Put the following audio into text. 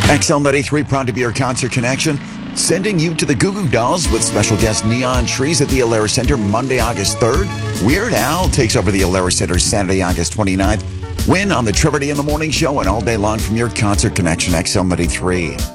XL93 proud to be your concert connection, sending you to the Goo Goo Dolls with special guest Neon Trees at the Alara Center Monday, August 3rd. Weird Al takes over the Alara Center Saturday, August 29th. Win on the Trevor Day in the Morning Show and all day long from your concert connection XL93.